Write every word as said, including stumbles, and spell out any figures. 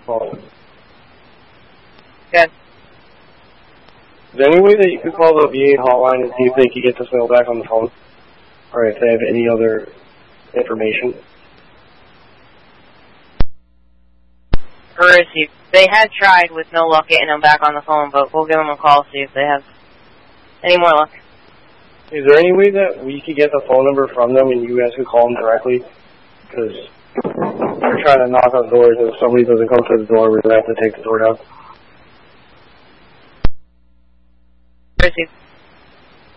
call. Good. Is there any way that you could call the V A hotline and see if they could get this mail back on the phone? Or if they have any other information? Received. They had tried with no luck getting them back on the phone, but we'll give them a call, see if they have any more luck. Is there any way that we could get the phone number from them and you guys could call them directly? Because we're trying to knock on doors, and if somebody doesn't come to the door, we're going to have to take the door down. Received.